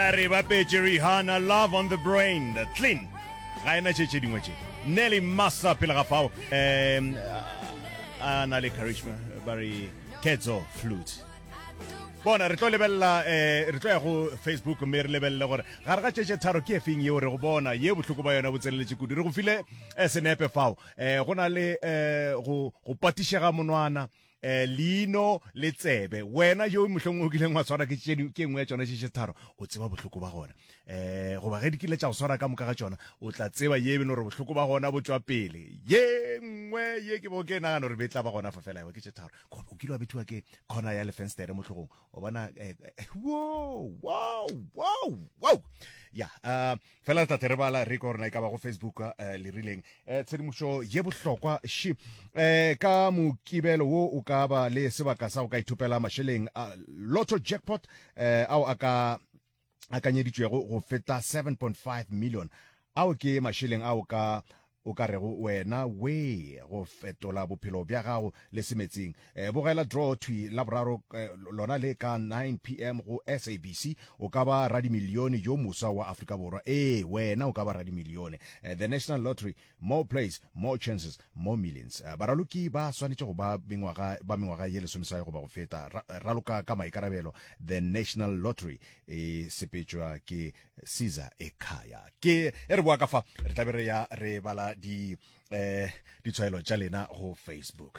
Re bapetse Rihanna, Love on the Brain, clean. Ga ena tše dingwe tše. Nelly Massa pele ga fao. A na le charisma, bari Kedzo flute. Bona re tlo lebella re tlo ya go Facebook mme re lebelle gore ga re ga tšetše tharo ke efeng yeo re go bona ye bohloko ba yona bo tseneletše kudu re go file senepe fao go na le go patišega monwana Lino le tsebe wena yo mohlong o kileng wa swara ke engwe ya tsona tše tharo o tseba bohloko ba gona go ba ge di kile tša go swara ka moka ga tsona o tla tseba ye beno re bohloko ba gona bo tswa pele ye ngwe ye ke bo ke nagana gore betla ba gona fa fela ke tše tharo o kile wa bethiwa ke khona ya le fenstere mohlogong o bona wow ya fela tla re bala re korona ka ba go Facebook le rileng tshedimošo ye bohlokwa shi ka mokibelo wo o ka ba le sebaka sa go ka ithopela masheleng lotto jackpot ao a kanyeditšwego go feta 7.5 million ao ke masheleng ao o ka rego wena we go fetola bophelo bja gago le semetseng bogela draw twi la boraro lona le ka 9 p.m. go SABC o ka ba radimilione yo musa wa Afrika Borwa wena o ka ba radimilione the National Lottery, more plays, more chances, more millions baraloki ba swanetše go ba mengwaga ye lesomesai go ba go feta raloka ka maikarabelo the National Lottery sepetšwa ke Caesar Ekhaya ke re boa ka fa re tla be re bala di tshwaelo tša lena go Facebook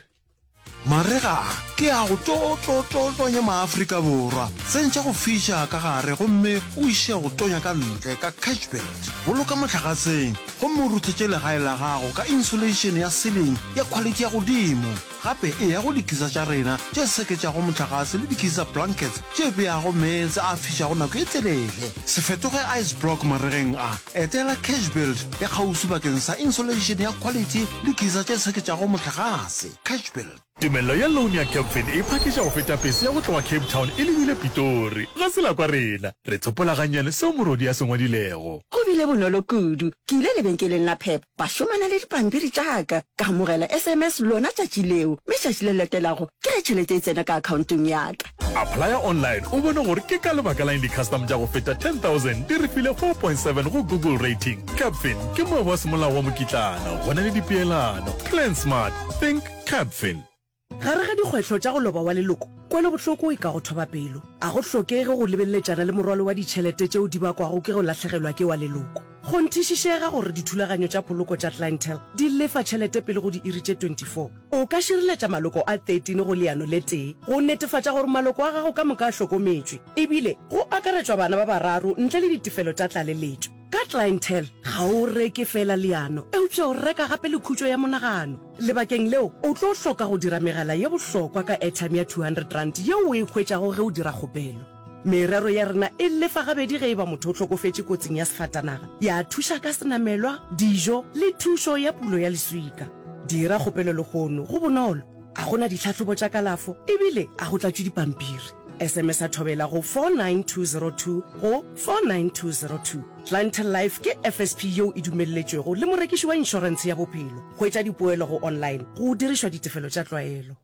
marega ke a go tonya maAfrika Borwa sentša go fiša ka gare gomme o iše go tonya ka ntle ka Cashbuild boloka motlhagaseng gomme o ruthetše legae la gago ka insulation ya ceiling ya quality ya godimo gape e ya go dikisa tša rena tše seketšago motlhagase le dikisa blankets tše beago meetse a fišago nako e telele se fetoge ice block maregeng a etela Cashbuild ya kgausi bakeng sa insulation ya quality le kisa tše seketšago motlhagase Cashbuild. Tumello ya loan ya Capfin e phaketša go feta pese ya go tloga Cape Town e lebile Pitori ga se la kwa rena re tsopola ganyane seo morodi ya se ngwadilego go bile bonolo kudu ke ile lebenkeleng la Pep ba šomana le dipampiri tšaka ka amogela SMS lona tšatši leo mme tšatši le latelago ke ge tšhelete e tsena ka accountong ya ka apply online o bone gore ke ka lebaka la di-custom tša go feta 10,000 di re file 4.7 go Google rating Capfin ke moabo wa semolao wa mokitlana go na le dipeelano plan smart think Capfin. Gare ga dikgwetlho tša go loba wa leloko kwele bohloko e ka go thoba pelo a go hlokege go lebelletšana le morwalo wa ditšhelete tšeo di bakwago ke go lahlegelwa ke wa leloko go nthišišega gore dithulaganyo tša poloko tša clientele di lefa tšhelete pele go di iri tše 24 o ka širiletša maloko a 13 go leano le tee go netefatša gore maloko a gago ka moka a hlokometšwe ebile go akaretšwa bana ba bararo ntle le ditefelo tša tlaleletšo ka clientele ga o reke fela leano eupša o reka gape le khutšo ya monagano lebakeng leo o tlo hloka go dira megala ye bohlokwa ka airtime ya 200 rand yeo o e hwetšago ge o dira kgopelo merero ya rena e lefa gabedi ge e ba motho o hlokofetše kotsing ya sefatanaga ya thuša ka senamelwa dijo le thušo ya pulo ya leswika dira kgopelo legono go bonolo a gona ditlhatlhobo tša kalafo ebile a go tlatšwe dipampiri SMS a thobela go 49202 go 49202 Clientele Life ke FSP yo e dumelletšwego le morekiši wa insurance ya bophelo go etša dipoelo go online go dirišwa ditefelo tša tlwaelo